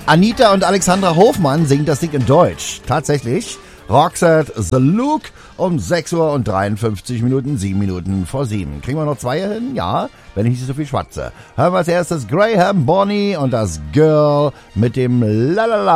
Anita und Alexandra Hofmann singen das Lied in Deutsch. Tatsächlich. Roxette The Look um 6 Uhr und 53 Minuten, 7 Minuten vor 7. Kriegen wir noch 2 hin? Ja, wenn ich nicht so viel schwatze. Hören wir als erstes Graham Bonny und das Girl mit dem Lalala.